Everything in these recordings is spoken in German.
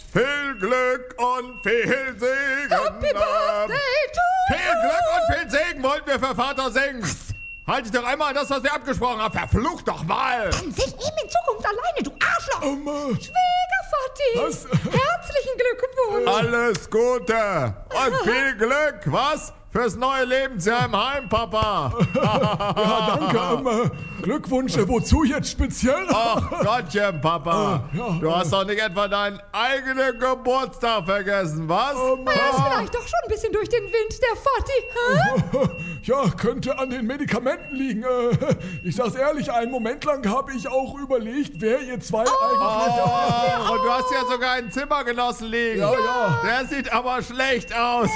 Viel Glück und viel Segen. Happy Birthday to Viel Glück und viel Segen wollten wir für Vater singen. Halt dich doch einmal an das, was wir abgesprochen haben. Verflucht doch mal. Dann sing ihm in Zukunft alleine, du Arschloch. Schwiegervati. Was? Herzlichen Glückwunsch. Alles Gute und viel Glück, was? Fürs neue Lebensjahr im Heim, Papa. Ja, danke. Glückwunsch, wozu jetzt speziell? Ach Gottchen, Papa. Du hast doch nicht etwa deinen eigenen Geburtstag vergessen, was? Er ist vielleicht doch schon ein bisschen durch den Wind, der Vati. Ja, könnte an den Medikamenten ligen. Ich sag's ehrlich, einen Moment lang habe ich auch überlegt, wer ihr zwei eigentlich... Oh, und du hast ja sogar einen Zimmergenossen liegen. Ja. Der sieht aber schlecht aus.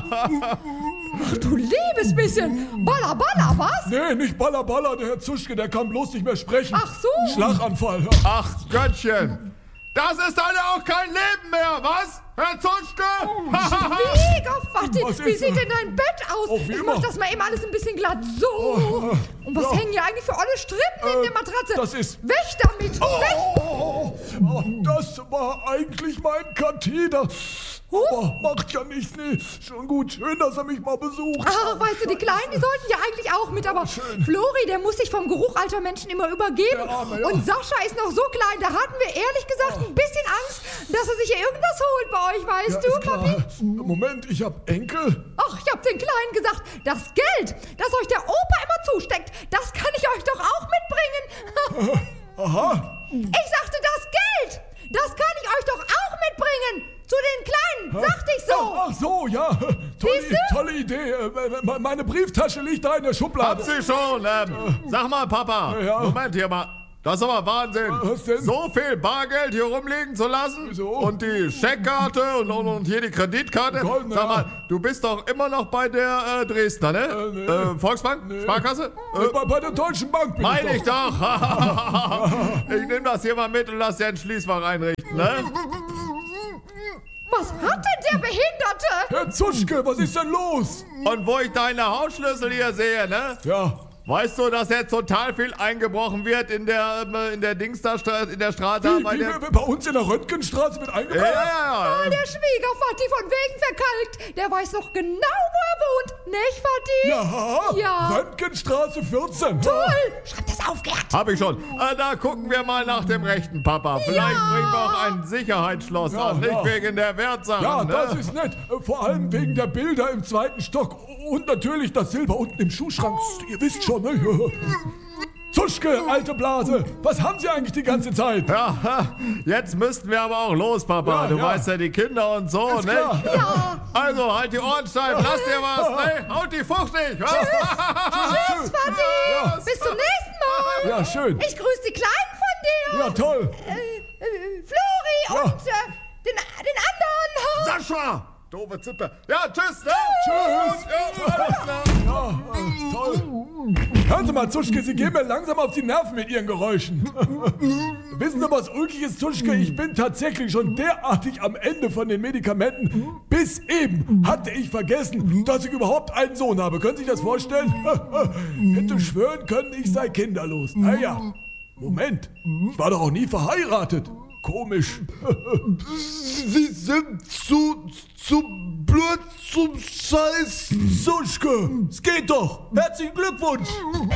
Ach du liebes bisschen. Balla, balla, was? Nee, nicht Balla Balla, der Herr Zuschke, der kann bloß nicht mehr sprechen. Ach so. Schlaganfall. Ach Göttchen. Das ist dann auch kein Leben mehr, was? Herr Zuschke? Schwiegervati, Was wie ist sieht da? denn dein Bett aus? Oh, wie Ich immer. mach das mal eben alles ein bisschen glatt. So. Und was ja. hängen hier eigentlich für olle Strippen neben der Matratze? das ist- Weg damit. Weg. Oh, das war eigentlich mein Katheter. Aber macht ja nichts, nee. Schon gut, schön, dass er mich mal besucht. Ach, weißt du, die Kleinen, die sollten ja eigentlich auch mit, aber Flori, der muss sich vom Geruch alter Menschen immer übergeben. Der Arme, ja. Und Sascha ist noch so klein, da hatten wir ehrlich gesagt ein bisschen Angst, dass er sich hier irgendwas holt bei euch, weißt Ja, du, ist klar. Papi? Moment, ich hab Enkel. Ach, ich hab den Kleinen gesagt, das Geld, das euch der Opa immer zusteckt, das kann ich euch doch auch mitbringen. Aha. Ich sagte, das Geld, das kann ich euch doch auch mitbringen. Zu den Kleinen, sagte ich so. Ach so, ja. Siehst du? Tolle Idee. Meine Brieftasche liegt da in der Schublade. Hab sie schon. Sag mal, Papa. Ja. Moment hier mal. Das ist aber Wahnsinn. Was denn? So viel Bargeld hier rumliegen zu lassen. Wieso? Und die Scheckkarte und hier die Kreditkarte. Goldene, Sag mal, ja. du bist doch immer noch bei der Dresdner, ne? Nee. Volksbank? Sparkasse? Bei der Deutschen Bank bin Meine ich ich doch. Ich nehme das hier mal mit und lass dir ein Schließfach einrichten, ne? Was hat denn der Behinderte? Herr Zuschke, was ist denn los? Und wo ich deine Hausschlüssel hier sehe, ne? Ja. Weißt du, dass jetzt total viel eingebrochen wird in der Dings da, in der Straße? Bei uns in der Röntgenstraße wird eingebrochen? Ja. Der Schwiegervati von wegen verkalkt. Der weiß doch genau, wo er wohnt. Nicht, Vati? Ja. Ja. Röntgenstraße 14. Toll. Schreib das auf, Gerd. Hab ich schon. Da gucken wir mal nach dem rechten, Papa. Vielleicht bringen wir auch ein Sicherheitsschloss Ja, an, nicht ja. wegen der Wertsachen. Ja, ne? das ist nett. Vor allem wegen der Bilder im zweiten Stock. Und natürlich das Silber unten im Schuhschrank. Ihr wisst schon, ne? Zuschke, alte Blase, was haben Sie eigentlich die ganze Zeit? Ja, jetzt müssten wir aber auch los, Papa. Ja, du ja. weißt ja, die Kinder und so, Ist ne? klar. Ja. Also, halt die Ohren steif, lass dir was, ne? Haut die Frucht nicht, was? Tschüss, Vati. Ja. Bis zum nächsten Mal. Ja, schön. Ich grüße die Kleinen von dir. Ja, toll. Flori Ja. und den anderen. Sascha! Doofe Zippe. Ja, tschüss, ne? Tschüss. Ja, alles klar. Ja, toll. Hören Sie mal, Zuschke, Sie gehen mir langsam auf die Nerven mit Ihren Geräuschen. Wissen Sie was Ulkiges, Zuschke? Ich bin tatsächlich schon derartig am Ende von den Medikamenten. Bis eben hatte ich vergessen, dass ich überhaupt einen Sohn habe. Können Sie sich das vorstellen? Hätte schwören können, ich sei kinderlos. Naja, Moment. Ich war doch auch nie verheiratet. Komisch. Sie sind zu blöd zum Scheiß. Zuschke, es geht doch. Herzlichen Glückwunsch.